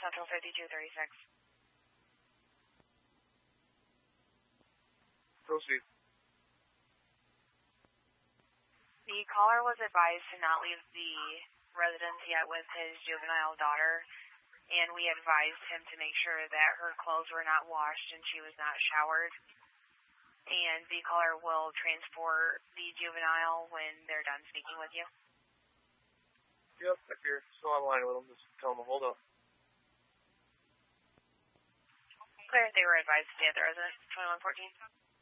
Central 5236. Proceed. The caller was advised to not leave the residence yet with his juvenile daughter, and we advised him to make sure that her clothes were not washed and she was not showered. And the caller will transport the juvenile when they're done speaking with you. Yep, if you're still online with them, just tell them to hold up. Clear, they were advised to stay at the residence, 2114.